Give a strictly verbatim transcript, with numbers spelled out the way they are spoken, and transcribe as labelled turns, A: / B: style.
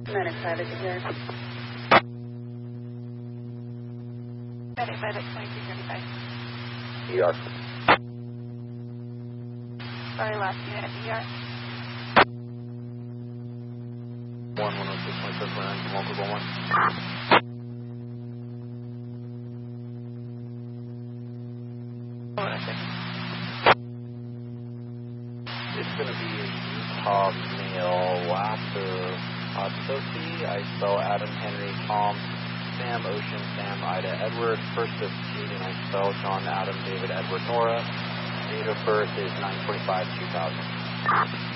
A: Medic five, is it here?
B: Medic medic twenty-two thirty-five.
C: E R.
B: Sorry, last unit, E R.
C: one one oh six point seven nine from Oklahoma one. It's going to be a Utah male, Lassa Otsosi. I spell Adam Henry Tom Sam Ocean Sam Ida Edward. First of June, I spell John Adam David Edward Nora. Date of birth is nine twenty-five two thousand.